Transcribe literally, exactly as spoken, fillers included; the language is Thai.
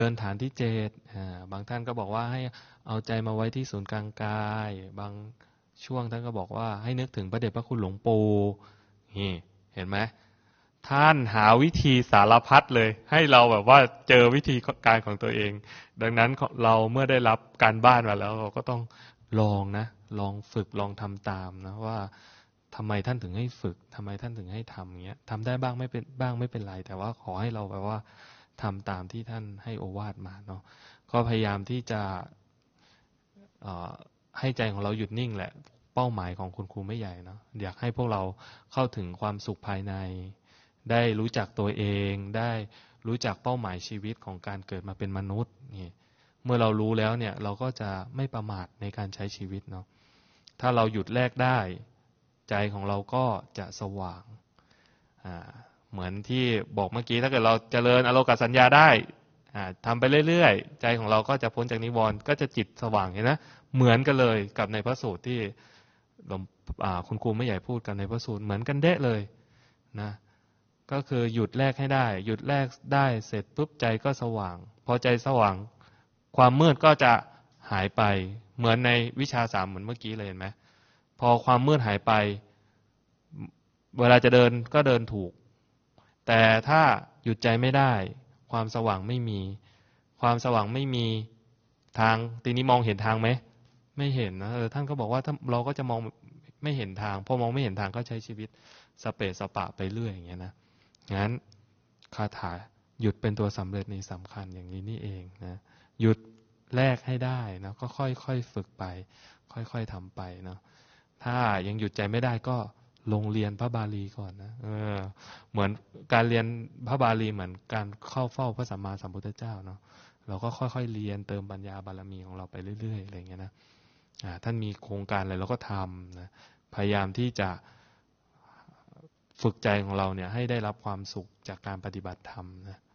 เดินฐานที่เจ็ดบางท่านก็บอกว่าให้เอาใจมาไว้ที่ศูนย์กลางกายบางช่วงท่านก็บอกว่าให้นึกถึงพระเดชพระคุณหลวงปู่นี่เห็นไหมท่านหาวิธีสารพัดเลยให้เราแบบว่าเจอวิธีการของตัวเองดังนั้นเราเมื่อได้รับการบ้านมาแล้วเราก็ต้องลองนะลองฝึกลองทำตามนะว่าทำไมท่านถึงให้ฝึกทำไมท่านถึงให้ทำอย่างเงี้ยทำได้บ้างไม่เป็นบ้างไม่เป็นไรแต่ว่าขอให้เราแบบว่าทำตามที่ท่านให้โอวาทมาเนาะก็พยายามที่จะให้ใจของเราหยุดนิ่งแหละเป้าหมายของคุณครูไม่ใหญ่เนาะอยากให้พวกเราเข้าถึงความสุขภายในได้รู้จักตัวเองได้รู้จักเป้าหมายชีวิตของการเกิดมาเป็นมนุษย์นี่เมื่อเรารู้แล้วเนี่ยเราก็จะไม่ประมาทในการใช้ชีวิตเนาะถ้าเราหยุดแลกได้ใจของเราก็จะสว่างอ่าเหมือนที่บอกเมื่อกี้ถ้าเกิดเราเจริญอโลกสัญญาได้ทำไปเรื่อยๆใจของเราก็จะพ้นจากนิวรณ์ก็จะจิตสว่างเห็นนะเหมือนกันเลยกับในพระสูตรที่คุณครูไม่ใหญ่พูดกันในพระสูตรเหมือนกันเด๊ะเลยนะก็คือหยุดแรกให้ได้หยุดแรกได้เสร็จปุ๊บใจก็สว่างพอใจสว่างความมืดก็จะหายไปเหมือนในวิชาสามเหมือนเมื่อกี้เลยเห็นไหมพอความมืดหายไปเวลาจะเดินก็เดินถูกแต่ถ้าหยุดใจไม่ได้ความสว่างไม่มีความสว่างไม่มีทางทีนี้มองเห็นทางไหมไม่เห็นนะเออท่านก็บอกว่าถ้าเราก็จะมองไม่เห็นทางพอมองไม่เห็นทางก็ใช้ชีวิตสเปสสปะไปเรื่อยอย่างเงี้ยนะงั้นคาถาหยุดเป็นตัวสำเร็จในสำคัญอย่างนี้นี่เองนะหยุดแรกให้ได้นะก็ค่อยๆฝึกไปค่อยๆทำไปเนาะถ้ายังหยุดใจไม่ได้ก็ลงเรียนพระบาลีก่อนนะเออเหมือนการเรียนพระบาลีเหมือนการเข้าเฝ้าพระสัมมาสัมพุทธเจ้าเนาะเราก็ค่อยๆเรียนเติมปัญญาบารมีของเราไปเรื่อยๆอะไรอย่างเงี้ยนะอ่าท่านมีโครงการอะไรเราก็ทำนะพยายามที่จะฝึกใจของเราเนี่ยให้ได้รับความสุขจากการปฏิบัติธรรมนะ